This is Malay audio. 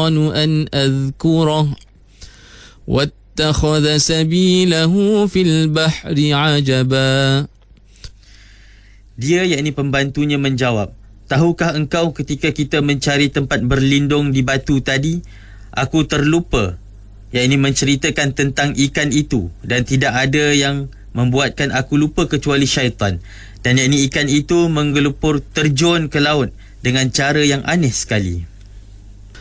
الشيطان أن أذكره واتخذ سبيله في البحر عجبا. Dia, yakni pembantunya, menjawab, tahukah engkau ketika kita mencari tempat berlindung di batu tadi, aku terlupa, yakni menceritakan tentang ikan itu, dan tidak ada yang membuatkan aku lupa kecuali syaitan. Dan yakni ikan itu menggelupur terjun ke laut dengan cara yang aneh sekali.